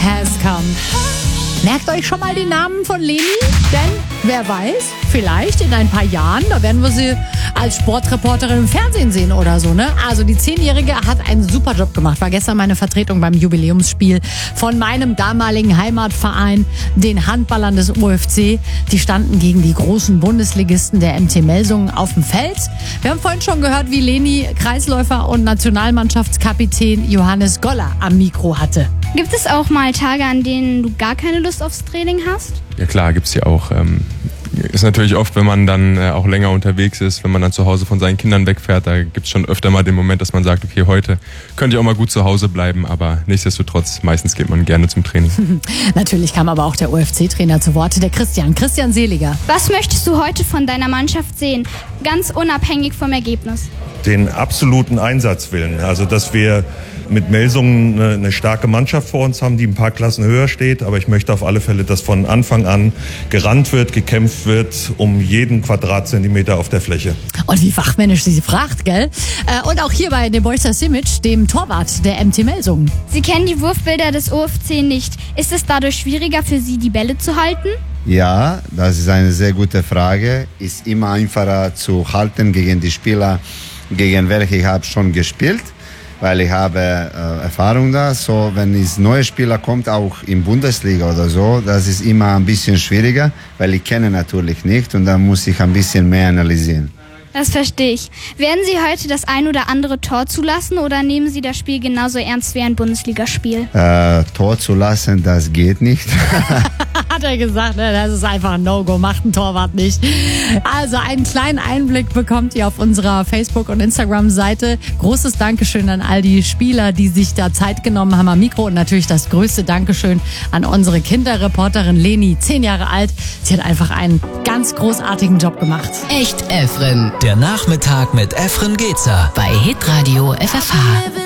Has Come. Merkt euch schon mal den Namen von Leni, denn wer weiß, vielleicht in ein paar Jahren, da werden wir sie als Sportreporterin im Fernsehen sehen oder so, ne? Also die 10-Jährige hat einen super Job gemacht, war gestern meine Vertretung beim Jubiläumsspiel von meinem damaligen Heimatverein, den Handballern des OFC. Die standen gegen die großen Bundesligisten der MT Melsungen auf dem Feld. Wir haben vorhin schon gehört, wie Leni Kreisläufer und Nationalmannschaftskapitän Johannes Goller am Mikro hatte. Gibt es auch mal Tage, an denen du gar keine Lust aufs Training hast? Ja klar, gibt's ja auch. Ist natürlich oft, wenn man dann auch länger unterwegs ist, wenn man dann zu Hause von seinen Kindern wegfährt, da gibt's schon öfter mal den Moment, dass man sagt, okay, heute könnte ich auch mal gut zu Hause bleiben, aber nichtsdestotrotz, meistens geht man gerne zum Training. Natürlich kam aber auch der OFC-Trainer zu Wort, der Christian Seliger. Was möchtest du heute von deiner Mannschaft sehen, ganz unabhängig vom Ergebnis? Den absoluten Einsatzwillen, also dass wir mit Melsungen eine starke Mannschaft vor uns haben, die ein paar Klassen höher steht. Aber ich möchte auf alle Fälle, dass von Anfang an gerannt wird, gekämpft wird um jeden Quadratzentimeter auf der Fläche. Und wie fachmännisch sie fragt, gell? Und auch hier bei Nebojsa Simic, dem Torwart der MT Melsungen. Sie kennen die Wurfbilder des OFC nicht. Ist es dadurch schwieriger für Sie, die Bälle zu halten? Ja, das ist eine sehr gute Frage. Ist immer einfacher zu halten gegen die Spieler, gegen welche ich habe schon gespielt. Weil ich habe Erfahrung da, so wenn es neue Spieler kommt, auch in Bundesliga oder so, das ist immer ein bisschen schwieriger, weil ich kenne natürlich nicht und da muss ich ein bisschen mehr analysieren. Das verstehe ich. Werden Sie heute das ein oder andere Tor zulassen oder nehmen Sie das Spiel genauso ernst wie ein Bundesligaspiel? Tor zulassen, das geht nicht. Hat er gesagt, ne? Das ist einfach ein No-Go, macht ein Torwart nicht. Also einen kleinen Einblick bekommt ihr auf unserer Facebook- und Instagram-Seite. Großes Dankeschön an all die Spieler, die sich da Zeit genommen haben am Mikro und natürlich das größte Dankeschön an unsere Kinderreporterin Leni, 10 Jahre alt. Sie hat einfach einen ganz großartigen Job gemacht. Echt Efren. Der Nachmittag mit Efren Gezer bei Hitradio FFH.